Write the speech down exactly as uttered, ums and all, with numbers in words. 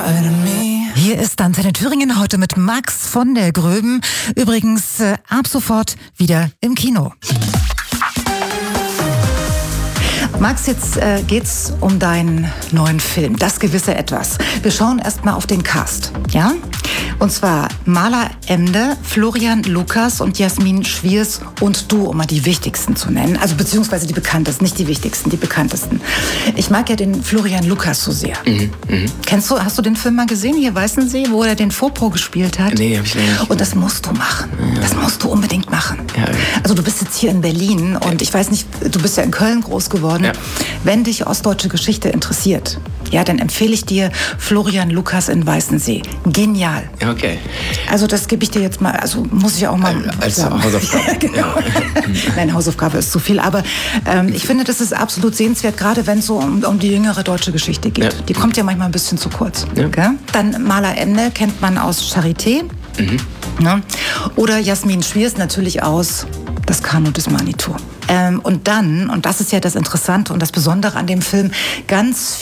Hier ist Antenne Thüringen heute mit Max von der Gröben. Übrigens äh, ab sofort wieder im Kino. Max, jetzt äh, geht's um deinen neuen Film, Das gewisse Etwas. Wir schauen erstmal auf den Cast, ja? Und zwar Mala Emde, Florian Lukas und Jasmin Schwiers und du, um mal die wichtigsten zu nennen. Also beziehungsweise die bekanntesten, nicht die wichtigsten, die bekanntesten. Ich mag ja den Florian Lukas so sehr. Mhm, mh. Kennst du, hast du den Film mal gesehen, hier Weißensee, wo er den Fopo gespielt hat? Nee, hab ich nicht. Und das musst du machen. Ja. Das musst du unbedingt machen. Ja. Also du bist jetzt hier in Berlin und ich weiß nicht, du bist ja in Köln groß geworden. Ja. Wenn dich ostdeutsche Geschichte interessiert, ja, dann empfehle ich dir Florian Lukas in Weißensee. Genial. Okay. Also das gebe ich dir jetzt mal, also muss ich auch mal als sagen. Hausaufgabe. Ja, genau. Ja. Nein, Hausaufgabe ist zu viel, aber ähm, ich finde, das ist absolut sehenswert, gerade wenn es so um, um die jüngere deutsche Geschichte geht. Ja. Die kommt ja manchmal ein bisschen zu kurz. Ja. Okay? Dann Mala Emde kennt man aus Charité. Mhm. Ne? Oder Jasmin Schwiers natürlich aus Das Kanu des Manitou. Ähm, und dann, und das ist ja das Interessante und das Besondere an dem Film, ganz